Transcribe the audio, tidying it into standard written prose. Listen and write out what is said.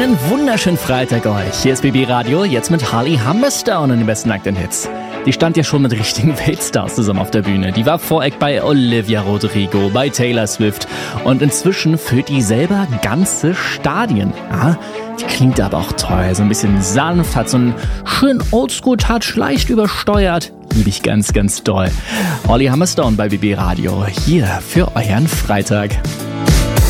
Einen wunderschönen Freitag euch. Hier ist BB Radio, jetzt mit Holly Humberstone und den besten nackten Hits. Die stand ja schon mit richtigen Weltstars zusammen auf der Bühne. Die war Voreck bei Olivia Rodrigo, bei Taylor Swift und inzwischen füllt die selber ganze Stadien. Ah, die klingt aber auch toll, so ein bisschen sanft, hat so einen schönen Oldschool-Touch, leicht übersteuert. Liebe ich ganz, ganz doll. Holly Humberstone bei BB Radio, hier für euren Freitag.